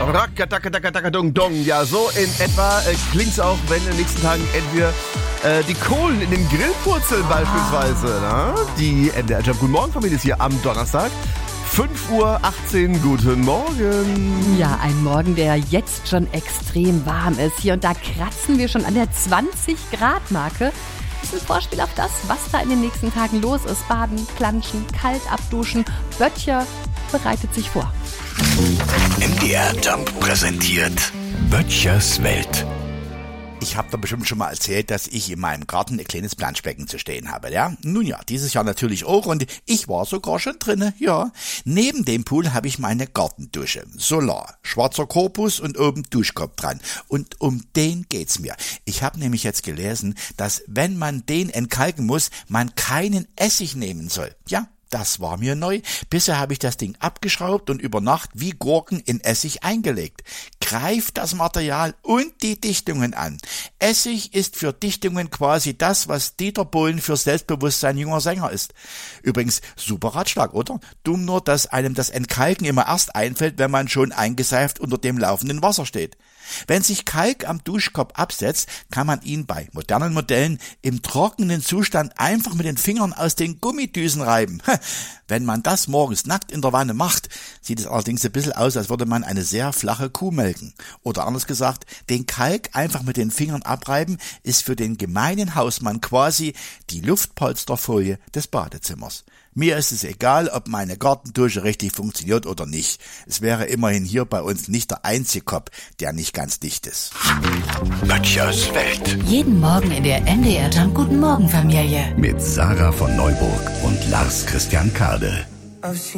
Rakatakatakatakatung-dong. Ja, so in etwa klingt's auch, wenn in den nächsten Tagen entweder die Kohlen in den Grill purzeln beispielsweise. Na? Die NDR Jump Guten Morgen Familie ist hier am Donnerstag. 5:18 Uhr, guten Morgen. Ja, ein Morgen, der jetzt schon extrem warm ist. Hier und da kratzen wir schon an der 20-Grad-Marke. Das ist ein Vorspiel auf das, was da in den nächsten Tagen los ist. Baden, planschen, kalt abduschen. Böttcher bereitet sich vor. MDR Jump präsentiert Böttchers Welt. Ich habe da bestimmt schon mal erzählt, dass ich in meinem Garten ein kleines Planschbecken zu stehen habe, ja? Nun ja, dieses Jahr natürlich auch und ich war sogar schon drinne, ja. Neben dem Pool habe ich meine Gartendusche. Solar, schwarzer Korpus und oben Duschkopf dran. Und um den geht's mir. Ich habe nämlich jetzt gelesen, dass wenn man den entkalken muss, man keinen Essig nehmen soll. Ja, das war mir neu. Bisher habe ich das Ding abgeschraubt und über Nacht wie Gurken in Essig eingelegt. Greift das Material und die Dichtungen an. Essig ist für Dichtungen quasi das, was Dieter Bohlen für Selbstbewusstsein junger Sänger ist. Übrigens, super Ratschlag, oder? Dumm nur, dass einem das Entkalken immer erst einfällt, wenn man schon eingeseift unter dem laufenden Wasser steht. Wenn sich Kalk am Duschkopf absetzt, kann man ihn bei modernen Modellen im trockenen Zustand einfach mit den Fingern aus den Gummidüsen reiben. Wenn man das morgens nackt in der Wanne macht, sieht es allerdings ein bisschen aus, als würde man eine sehr flache Kuh melken. Oder anders gesagt, den Kalk einfach mit den Fingern abreiben, ist für den gemeinen Hausmann quasi die Luftpolsterfolie des Badezimmers. Mir ist es egal, ob meine Gartendusche richtig funktioniert oder nicht. Es wäre immerhin hier bei uns nicht der einzige Kopf, der nicht ganz dicht ist. Böttchers Welt. Jeden Morgen in der NDR Jump Guten Morgen Familie. Mit Sarah von Neuburg und Lars Christian Kade.